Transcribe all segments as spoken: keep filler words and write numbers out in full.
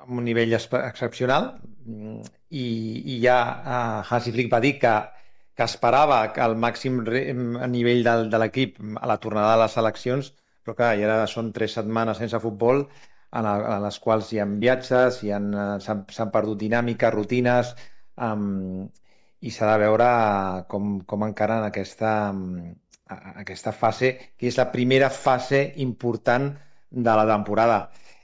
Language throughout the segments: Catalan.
amb un nivell excepcional i, i ja uh, Hansi Flick va dir que, que esperava que el màxim nivell de, de l'equip a la tornada de les seleccions, però clar, ja són tres setmanes sense futbol en, a, en les quals hi ha viatges, s'han perdut dinàmiques, rutines, um, i s'ha de veure com, com encaren aquesta, aquesta fase, que és la primera fase important de la temporada.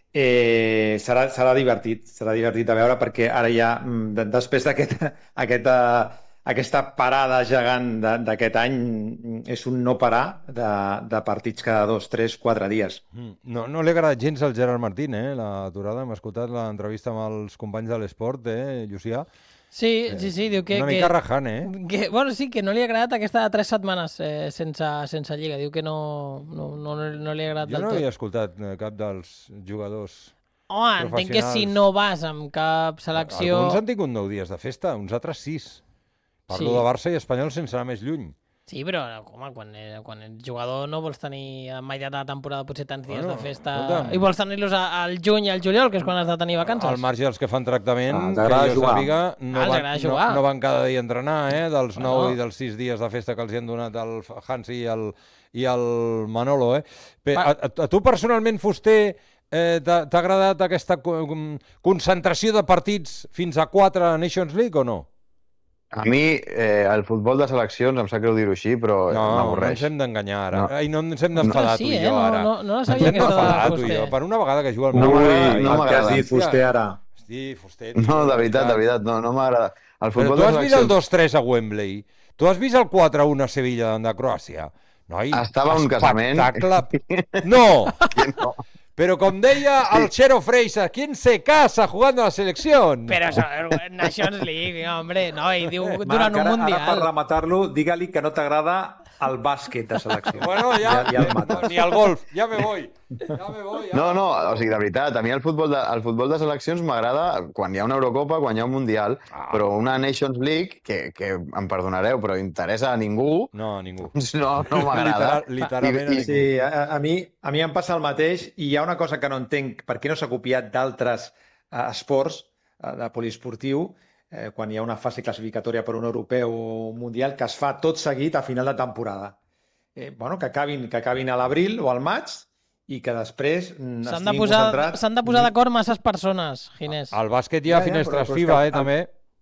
Eh, serà, serà divertit, serà divertit de veure, perquè ara ja, després d'aquesta aquest, aquesta parada gegant d'aquest any, és un no parar de, de partits cada dos, tres, quatre dies. No, no li ha agradat gens al Gerard Martín, eh, l'aturada. Hem escoltat l'entrevista amb els companys de l'Esport, eh, Llucià? Sí, sí, sí, diu que... Una mica rajant, eh? Que, bueno, sí, que no li ha agradat aquesta de tres setmanes eh, sense, sense Lliga. Diu que no, no, no, no li ha agradat jo del tot. Jo no havia escoltat cap dels jugadors Home, entenc que si no vas amb cap selecció... Alguns han tingut nou dies de festa, uns altres sis. Parlo sí. de Barça i Espanyol sense anar més lluny. Sí, però home, quan, quan ets jugador no vols tenir a meitat de la temporada potser tants dies bueno, de festa escolta'm. I vols tenir-los al juny i al juliol, que és quan has de tenir vacances. Al marge dels que fan tractament, ah, que jo sàpiga, no, ah, van, no, no van cada dia a entrenar, eh? Dels bueno. nou i dels sis dies de festa que els hi han donat el Hansi i el, i el Manolo. Eh? A, a, a tu personalment, Fuster, eh, t'ha agradat aquesta concentració de partits fins a quatre a Nations League o no? A mi, eh, el futbol de seleccions, em sap greu dir-ho així, però no, m'avorreix. No, ens hem d'enganyar ara. No. Ai, no ens hem d'enfadar no, sí, tu i eh? jo ara. No, no, no la sabia ens hem d'enfadar tu i jo. Per una vegada que juga el no, meu... No, no m'agrada. Dit Fuster ara. Hosti, Fuster... No, de veritat, de veritat, no, no m'agrada. Però tu has vist el dos tres a Wembley? Tu has vist el quatre a un a Sevilla de Croàcia? Noi, estava un casament... Espectacle... No! no! Pero como deia el Chero Freisa, ¿quién se casa jugando a la selección? Pero eso, Nations League, hombre, no, i diu durant un mundial. Ara per rematar-lo, digue-li que no t'agrada el bàsquet de selecció. Bueno, ja, ja, ja el mates. Ni el golf, ja me voy. Ja me voy. Ja. No, no, o sigui, de veritat, a mi el futbol de, el futbol de seleccions m'agrada quan hi ha una Eurocopa, quan hi ha un Mundial, ah. però una Nations League, que, que em perdonareu, però interessa a ningú... No, a ningú. No, no m'agrada. Literal, literalment a ningú. Sí, a, a, mi, a mi em passa el mateix, i hi ha una cosa que no entenc, per què no s'ha copiat d'altres uh, esports uh, de poliesportiu, eh, quan hi ha una fase classificatòria per un europeu o un mundial, que es fa tot seguit a final de temporada. Eh, bueno, que acabin, que acabin a l'abril o al maig, i que després s'han de posar, s'han de posar d'acord masses persones, Ginés. Al bàsquet hi ha ja, finestres ja, FIBA, eh, també.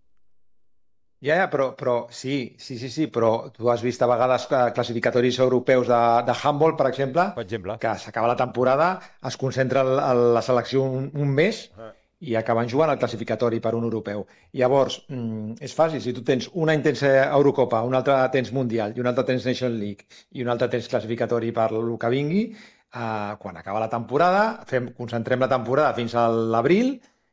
Ja, ja, però, però sí, sí, sí, sí, però tu has vist a vegades classificatoris europeus de, de handball, per exemple, per exemple, que s'acaba la temporada, es concentra la, la selecció un, un mes ah. i acaben jugant al classificatori per un europeu. Llavors, mm, és fàcil, si tu tens un any tens Eurocopa, un altre tens Mundial, i un altre tens Nation League, i un altre tens classificatori per el que vingui, eh, quan acaba la temporada, fem, concentrem la temporada fins a l'abril,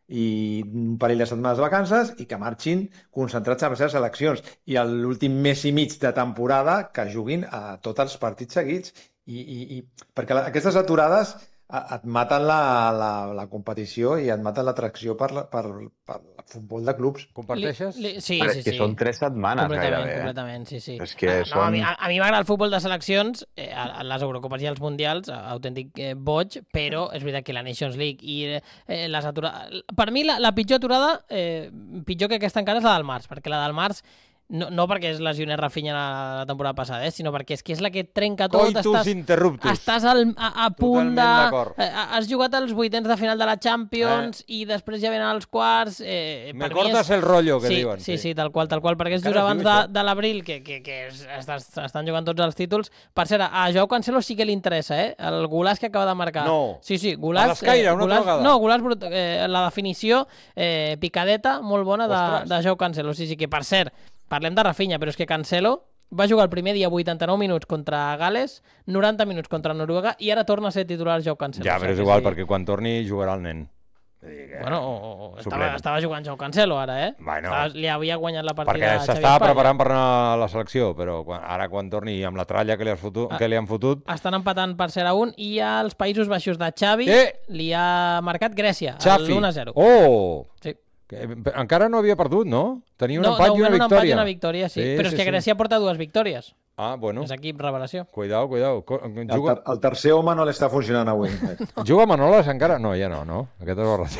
i un parell de setmanes de vacances i que marxin concentrats en les seves seleccions i l'últim mes i mig de temporada que juguin a tots els partits seguits i, i, i perquè la, aquestes aturades et maten la, la, la competició i et maten l'atracció per, per, per el futbol de clubs. Comparteixes? Li, li, sí, Però sí, és que sí. són tres setmanes completament, gairebé. Completament, sí, sí. És que ah, són... no, a mi, a, a mi m'agrada el futbol de seleccions, eh, a les Eurocopes i els Mundials, autèntic eh, boig, però és veritat que la Nations League i eh, les aturades... Per mi la, la pitjor aturada, eh, pitjor que aquesta encara és la del març, perquè la del març No, no perquè es lesionés Rafinha la, la temporada passada, eh, sinó perquè és que és la que et trenca tot. Coitus estàs, interruptus. Estàs al, a, a punt de... Eh, has jugat als vuitens de final de la Champions eh. i després ja venen els quarts. Eh, Me cortas és... el rollo, que sí, diuen. Sí, sí, sí, tal qual, tal qual, perquè és just abans de, de l'abril que, que, que es, estàs, estan jugant tots els títols. Per cert, a Joao Cancelo sí que li interessa, eh? El golaç que acaba de marcar. No. Sí, sí, golaç... A l'escaire, eh, una golaç, altra vegada. No, golaç brut, eh, la definició eh, picadeta, molt bona de, de Joao Cancelo. Sí, sí, que per cert, parlem de Rafinha, però és que Cancelo va jugar el primer dia vuitanta-nou minuts contra Gales, noranta minuts contra Noruega, i ara torna a ser titular Joao Cancelo. Ja, però és igual, sí. Perquè quan torni jugarà el nen. Bueno, o, o, estava, estava jugant Joao Cancelo ara, eh? Bueno, estava, li havia guanyat la partida perquè s'estava preparant per anar a la selecció, però quan, ara quan torni amb la tralla que li, has fotut, ah, que li han fotut... Estan empatant per ser a un, i als Països Baixos de Xavi eh? li ha marcat Grècia, l'u a zero. Oh! Sí. Encara no havia perdut, no? Tenia un no, empat i una victòria. Un empat i una victòria, sí. sí però és sí, que Grècia sí. porta dues victòries. Ah, bueno. És equip revelació. Cuidao, cuidao. Juga... El, ter el tercer home no l'està funcionant avui. no. Juga Manoles encara? No, ja no, no. Aquest és el